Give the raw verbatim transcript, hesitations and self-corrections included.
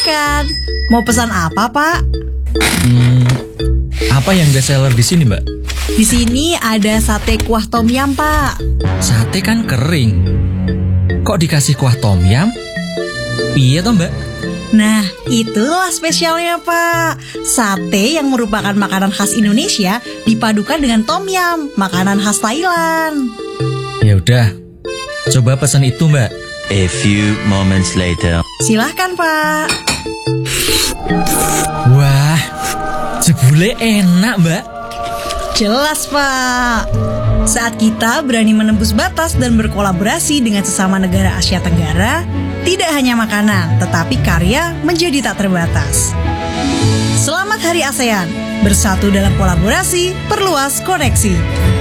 Silahkan. Mau pesan apa, Pak? Hmm, apa yang best seller di sini, Mbak? Di sini ada sate kuah tom yum, Pak. Sate kan kering. Kok dikasih kuah tom yum? Iya toh, Mbak? Nah, itulah spesialnya, Pak. Sate yang merupakan makanan khas Indonesia dipadukan dengan tom yum, makanan khas Thailand. Ya udah. Coba pesan itu, Mbak. A few moments later. Silahkan, Pak. Wah, jebule enak, Mbak. Jelas, Pak. Saat kita berani menembus batas dan berkolaborasi dengan sesama negara Asia Tenggara, tidak hanya makanan, tetapi karya menjadi tak terbatas. Selamat Hari ASEAN. Bersatu dalam kolaborasi, perluas koneksi.